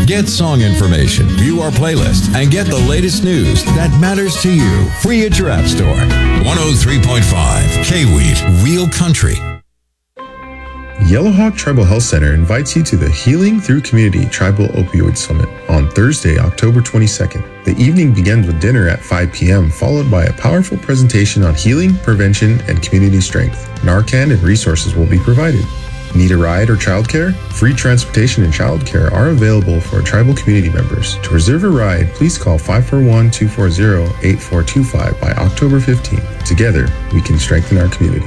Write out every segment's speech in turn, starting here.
Get song information, view our playlist, and get the latest news that matters to you. Free at your app store. 103.5 K-Wheat, Real Country. Yellowhawk Tribal Health Center invites you to the Healing Through Community Tribal Opioid Summit on Thursday, October 22nd. The evening begins with dinner at 5 p.m., followed by a powerful presentation on healing, prevention, and community strength. Narcan and resources will be provided. Need a ride or childcare? Free transportation and childcare are available for tribal community members. To reserve a ride, please call 541-240-8425 by October 15th. Together, we can strengthen our community.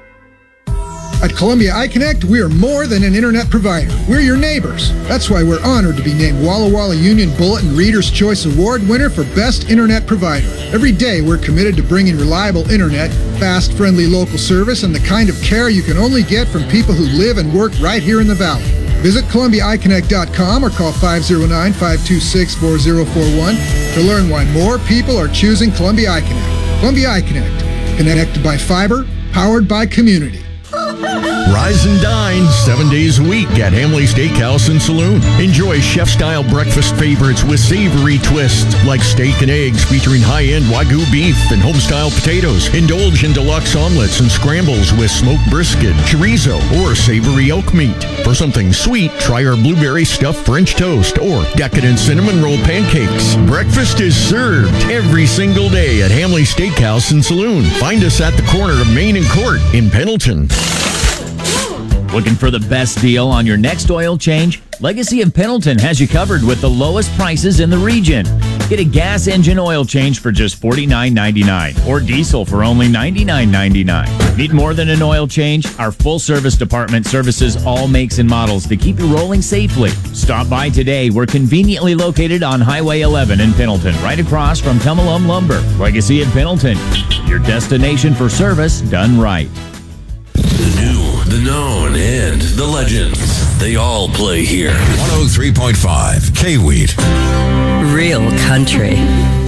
At Columbia iConnect, we are more than an internet provider. We're your neighbors. That's why we're honored to be named Walla Walla Union Bulletin Reader's Choice Award winner for Best Internet Provider. Every day, we're committed to bringing reliable internet, fast, friendly local service, and the kind of care you can only get from people who live and work right here in the Valley. Visit ColumbiaIConnect.com or call 509-526-4041 to learn why more people are choosing Columbia iConnect. Columbia iConnect, connected by fiber, powered by community. Rise and dine 7 days a week at Hamley Steakhouse and Saloon. Enjoy chef-style breakfast favorites with savory twists like steak and eggs featuring high-end Wagyu beef and home-style potatoes. Indulge in deluxe omelets and scrambles with smoked brisket, chorizo, or savory elk meat. For something sweet, try our blueberry stuffed French toast or decadent cinnamon roll pancakes. Breakfast is served every single day at Hamley Steakhouse and Saloon. Find us at the corner of Main and Court in Pendleton. Looking for the best deal on your next oil change? Legacy of Pendleton has you covered with the lowest prices in the region. Get a gas engine oil change for just $49.99 or diesel for only $99.99. Need more than an oil change? Our full service department services all makes and models to keep you rolling safely. Stop by today. We're conveniently located on Highway 11 in Pendleton, right across from Tumalum Lumber. Legacy of Pendleton, your destination for service done right. The new, the known, and the legends. They all play here. 103.5 K-Wheat. Real Country.